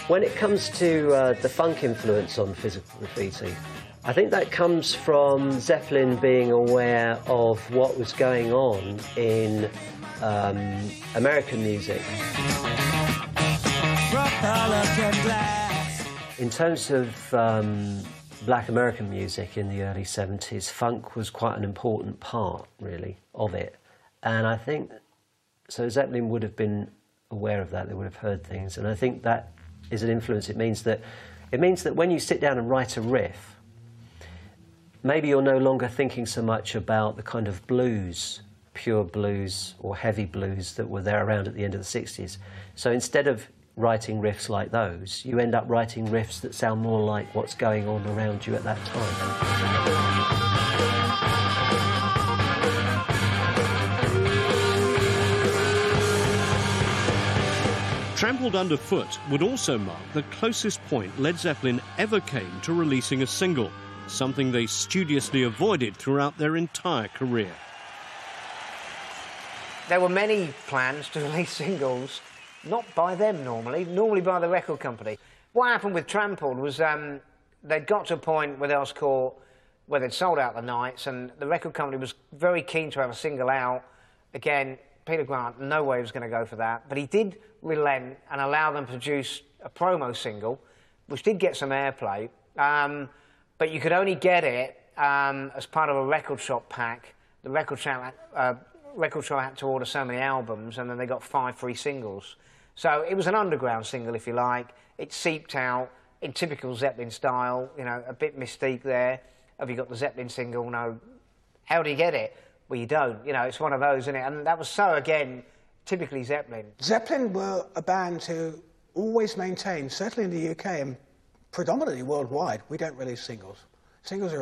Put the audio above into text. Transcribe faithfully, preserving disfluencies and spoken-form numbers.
When it comes to uh, the funk influence on physical graffiti, I think that comes from Zeppelin being aware of what was going on in um, American music. In terms of um, black American music in the early seventies, funk was quite an important part, really, of it. And I think, so Zeppelin would have been aware of that, they would have heard things, and I think that is an influence. It means that, it means that when you sit down and write a riff, maybe you're no longer thinking so much about the kind of blues, pure blues or heavy blues that were there around at the end of the sixties. So instead of writing riffs like those, you end up writing riffs that sound more like what's going on around you at that time. Trampled Underfoot would also mark the closest point Led Zeppelin ever came to releasing a single, something they studiously avoided throughout their entire career. There were many plans to release singles, not by them normally, normally by the record company. What happened with Trampled was um, they'd got to a point with Earls Court where they'd sold out the nights, and the record company was very keen to have a single out. Again, Peter Grant, no way was going to go for that, but he did relent and allow them to produce a promo single, which did get some airplay, um, but you could only get it um, as part of a record shop pack. The record shop, uh, record shop had to order so many albums, and then they got five free singles. So it was an underground single, if you like. It seeped out in typical Zeppelin style, you know, a bit mystique there. Have you got the Zeppelin single? No. How do you get it? Well, you don't. You know, it's one of those, isn't it? And that was so, again, typically Zeppelin. Zeppelin were a band who always maintained, certainly in the U K and predominantly worldwide, we don't release singles. Singles are